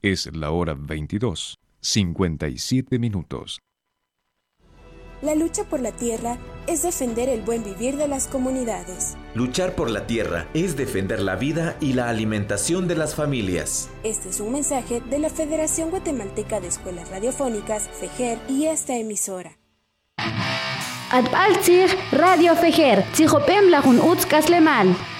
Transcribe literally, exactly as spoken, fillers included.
Es la hora veintidós, cincuenta y siete minutos. La lucha por la tierra es defender el buen vivir de las comunidades. Luchar por la tierra es defender la vida y la alimentación de las familias. Este es un mensaje de la Federación Guatemalteca de Escuelas Radiofónicas, FEGER, y esta emisora. Atbaltzig Radio FEGER, Tzijopem Lajun Utzkas Lemal.